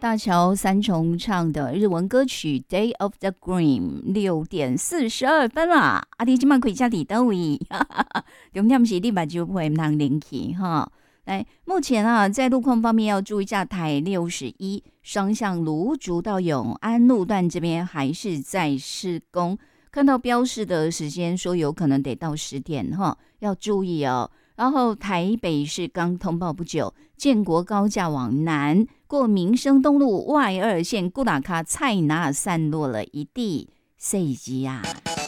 大乔三重唱的日文歌曲 Day of the Green 6:42啦，啊你现在可以在哪里？重点是你目睭会不能灵去哈。来，目前啊，在路况方面要注意一下，台61双向芦竹到永安路段这边还是在施工，看到标示的时间说有可能得到10点哈，要注意哦。然后台北市刚通报不久，建国高架往南过民生东路外2线固打卡菜拿散落了一地碎机啊。